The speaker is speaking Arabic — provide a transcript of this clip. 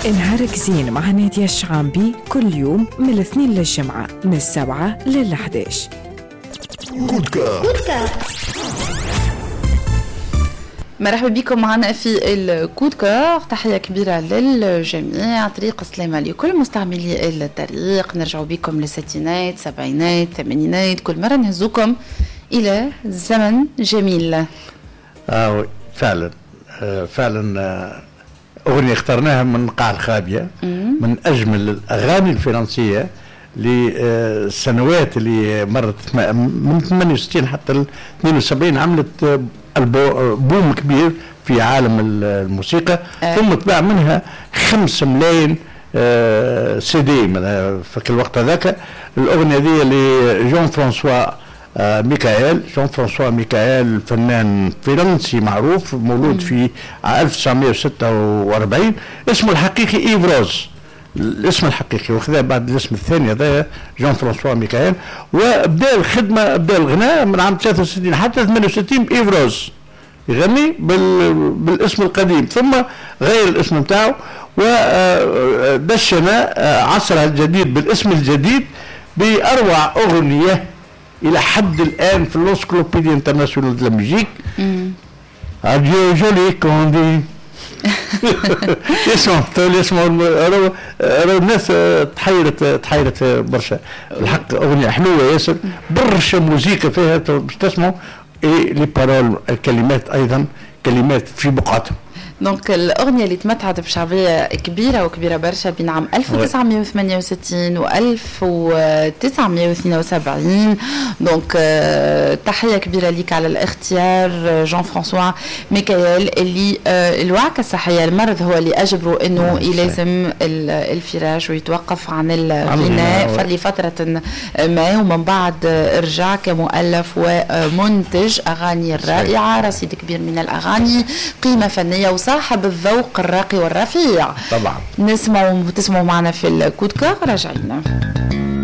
نهارك زين مع نادية الشعامبي كل يوم من الاثنين للجمعة من 7 لل11. كودكا. مرحبا بكم معنا في الكودكار. تحية كبيرة للجميع، طريق سلامة لكل مستعملي الطريق. نرجع بكم للستينات، سبعينات، ثمانينات، كل مرة نهزوكم إلى زمن جميل. فعلا أغنية اخترناها من قاع الخابية، من أجمل الأغاني الفرنسية للسنوات اللي مرت من 68 حتى 72. عملت بوم كبير في عالم الموسيقى. ثم طبع منها 5 ملايين سي دي في الوقت هذاك. الأغنية دي لجون فرانسوا ميكائيل، فنان فرنسي معروف، مولود في 1946. اسمه الحقيقي إيفروز، الاسم الحقيقي، وخذا بعد الاسم الثاني هذا جون فرانسوا ميكائيل. وبدا الخدمه، بدا الغناء من عام 63 حتى 68 بإيفروز، يغني بالاسم القديم، ثم غير الاسم نتاعو ودشن عصرها الجديد بالاسم الجديد بأروع أغنية إلى حد الآن في الانسيكلوبيديا انترناسيونال دو ميوزيك. اديو جولي كوندي. يسمع الناس تحيرت برشا. الحق أغنية حلوة ياسر، برشا موسيقى فيها باش تسمعوا. لي بارول، الكلمات أيضا كلمات في بقعتهم. دونك الأغنية اللي تمتعت بشعبية كبيرة برشا بين عام 1968 و 1972. دونك تحية كبيرة ليك على الاختيار جون فرانسوا ميكائيل، اللي الوعكة الصحية المرض هو اللي أجبره أنه يلازم الفراش ويتوقف عن الغناء لفترة ما، ومن بعد رجع كمؤلف ومنتج أغاني رائعة، رصيد كبير من الأغاني، قيمة فنية صاحب الذوق الراقي والرفيع. طبعا تسمعوا معنا في الكودكار. راجعين.